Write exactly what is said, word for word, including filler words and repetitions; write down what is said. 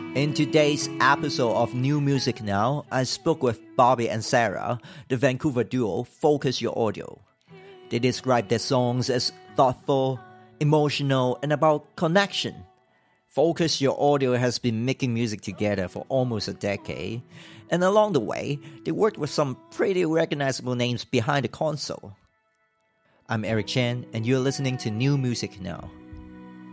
In today's episode of New Music Now, I spoke with Bobby and Sarah, the Vancouver duo Focus Your Audio. They describe their songs as thoughtful, emotional, and about connection. Focus Your Audio has been making music together for almost a decade, and along the way, they worked with some pretty recognizable names behind the console. I'm Eric Chen, and you're listening to New Music Now.